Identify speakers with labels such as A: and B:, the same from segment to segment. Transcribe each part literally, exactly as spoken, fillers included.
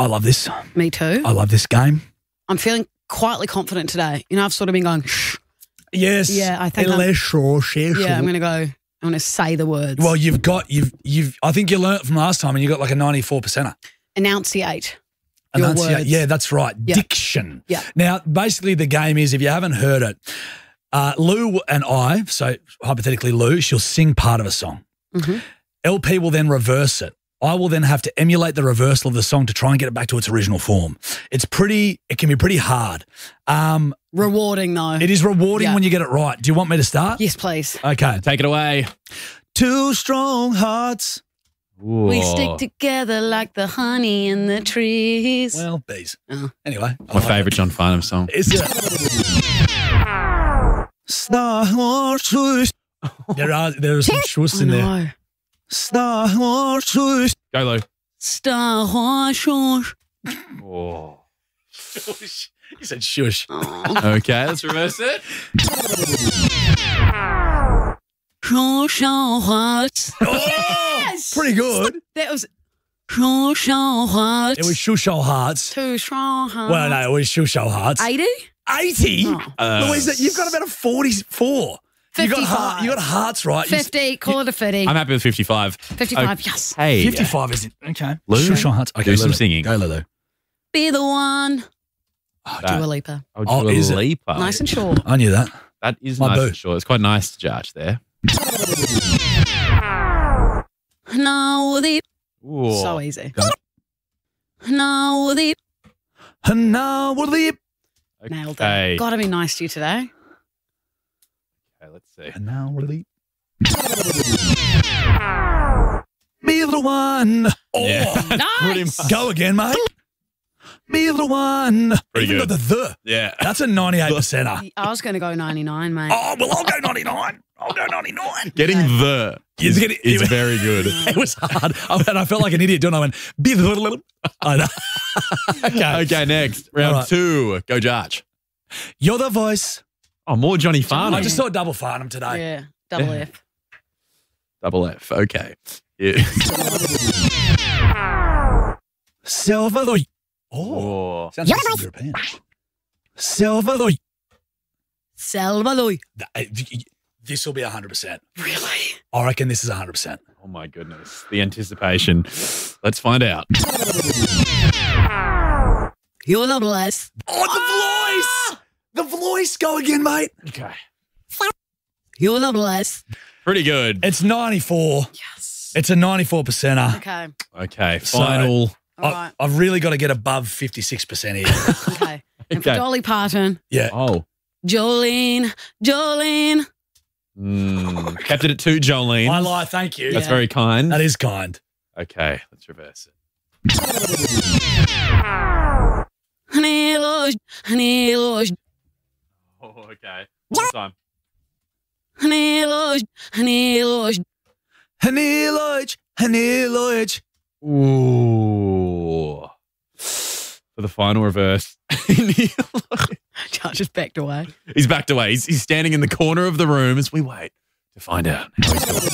A: I love this.
B: Me too.
A: I love this game.
B: I'm feeling quietly confident today. You know, I've sort of been going, shh.
A: Yes.
B: Yeah, I think I'm,
A: sure, sure,
B: yeah, I'm going to go, I'm going to say the words.
A: Well, you've got, you've, you've. I think you learnt from last time and you got like a ninety-four percenter.
B: Enunciate your
A: Enunciate.
B: words.
A: Yeah, that's right.
B: Yeah.
A: Diction.
B: Yeah.
A: Now, basically the game is, if you haven't heard it, uh, Lou and I, so hypothetically Lou, she'll sing part of a song.
B: Mm-hmm.
A: L P will then reverse it. I will then have to emulate the reversal of the song to try and get it back to its original form. It's pretty, it can be pretty hard. Um,
B: Rewarding though.
A: it is rewarding
B: Yeah.
A: when you get it right. Do you want me to start?
B: Yes, please.
A: Okay.
C: Take it away.
A: Two strong hearts.
B: We stick together like the honey in the trees.
A: Well, bees.
B: Oh.
A: Anyway. I
C: My
A: like
C: favourite John Farnham song.
A: it. Is it? Star Wars. There are, there are some shwoosh
B: I
A: in there.
B: know.
A: Star Wars.
C: Go, Lou.
B: Star Horse.
C: Oh.
A: You said shush.
C: Okay, let's reverse it.
B: Yes.
A: Pretty good.
B: That was hearts.
A: It was shusho hearts.
B: Two strong hearts.
A: Well, no, it was shusho hearts.
B: eighty?
A: eighty?
B: Oh.
C: Uh,
A: Louisa, you've got about a forty-four. You got, heart,
B: fifty-five.
A: you got hearts right. You-
B: fifty. Call it a fifty.
C: I'm happy with fifty-five.
B: fifty-five.
C: Okay.
B: Yes.
C: Hey.
A: fifty-five is it? Okay.
C: Lou,
A: Shusho hearts. Okay,
C: do some
A: Lulu.
C: singing.
A: Go, Lulu.
B: Be the one.
A: Oh,
C: That-
B: Dua Lipa.
C: Oh,
A: Oh,
C: Dua
A: is it?
C: Lipa.
B: Nice and short.
A: I knew that.
C: That is
A: My
C: nice
A: boo.
C: and short. It's quite nice to judge there.
B: No, the.
C: Ooh.
B: So easy.
A: Go.
B: No, the.
A: And now we'll leave.
B: Nailed
C: Okay.
B: it. Gotta be nice to you today.
C: Okay, let's see.
A: And now we'll leave. Be the one. Oh,
C: Yeah. Pretty
B: Nice.
C: much.
A: go again, mate. Be the one.
C: Pretty
A: Even
C: good.
A: though the the.
C: Yeah.
A: That's a ninety-eight percenter.
B: I was going to go ninety-nine, mate.
A: Oh, well, I'll go ninety-nine. I'll go ninety-nine.
C: Getting
B: Okay.
C: the
A: It's
C: is,
A: getting-
C: is very good.
A: It was hard. I, and I felt like an idiot doing it. I went, be the little. I know. Okay.
C: Okay, next. Round
A: All right.
C: two. Go Jarch.
A: You're the voice.
C: Oh, more Johnny Farnham.
A: I just saw double Farnham today.
B: Yeah. Double
C: Yeah.
B: F.
C: Double F. Okay. Yeah.
A: Salvador. Oh.
C: Oh.
A: Sounds like some European. Salvador.
B: Salvador.
A: This will be one hundred percent.
B: Really?
A: I reckon this is one hundred percent.
C: Oh my goodness. The anticipation. Let's find out.
B: You're the blessed.
A: Oh, the voice. The voice. Go again, mate.
C: Okay.
B: You're the blessed.
C: Pretty good.
A: It's ninety-four.
B: Yes.
A: It's a ninety-four percenter.
B: Okay.
C: Okay.
A: So-
C: Final.
B: All
A: I,
B: right.
A: I've really got to get above fifty-six percent here.
B: Okay. And for
C: Okay.
B: Dolly Parton,
A: Yeah.
C: Oh.
B: Jolene, Jolene.
C: Mm. Kept it at two, Jolene.
A: I lie. Thank you.
C: That's
B: Yeah.
C: very kind.
A: That is kind.
C: Okay. Let's reverse it.
B: Honey, Lord, honey, Lord,
C: Oh, okay. One more time.
B: honey, Lord, honey, Lord.
A: Honey Lodge. Honey Lodge.
C: Ooh. For the final reverse.
B: Josh just backed away.
C: He's backed away. He's, he's standing in the corner of the room as we wait to find out how he's doing.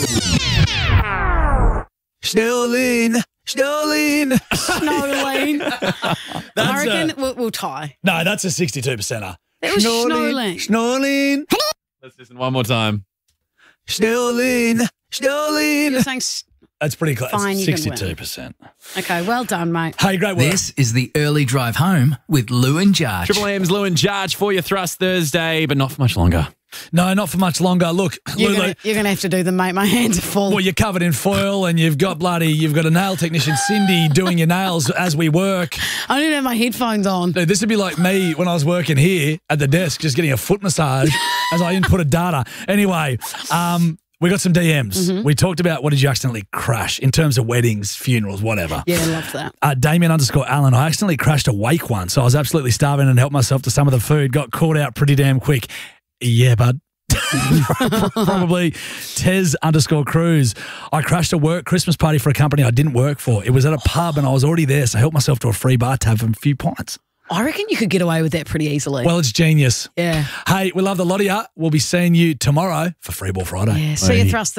A: Snowlin. Snowlin.
B: Snowlene.
A: That's
B: I reckon
A: a-
B: we'll, we'll tie.
A: No, that's a sixty-two percenter.
B: That was Snowlene.
A: Snowlin.
C: Let's listen one more time.
A: Snowlin. Snowlin.
B: You're saying, s-
A: That's pretty close.
B: Fine, you can win.
A: sixty-two percent.
B: okay, well done, mate.
A: Hey, great work.
D: This is the early drive home with Lou and Jarch.
C: Triple M's Lou and Jarch for your thrust Thursday, but not for much longer.
A: No, not for much longer. Look,
B: You're
A: Lulu,
B: gonna, you're gonna have to do them, mate. My hands are full.
A: well, you're covered in foil and you've got bloody, you've got a nail technician, Cindy, doing your nails as we work.
B: I don't even have my headphones on.
A: Dude, this would be like me when I was working here at the desk, just getting a foot massage as I inputted data. Anyway, um, we got some D Ms.
B: Mm-hmm.
A: We talked about what did you accidentally crash in terms of weddings, funerals, whatever.
B: Yeah, I love that.
A: Uh, Damien underscore Allen, I accidentally crashed a wake once. So I was absolutely starving and helped myself to some of the food. Got caught out pretty damn quick. Yeah, bud. Probably Tez underscore Cruz. I crashed a work Christmas party for a company I didn't work for. It was at a pub and I was already there, so I helped myself to a free bar tab and a few pints.
B: I reckon you could get away with that pretty easily.
A: Well, it's genius.
B: yeah.
A: Hey, we love the lot of you. We'll be seeing you tomorrow for Free Ball Friday.
B: Yeah. See you,
C: Hey.
B: Thrust.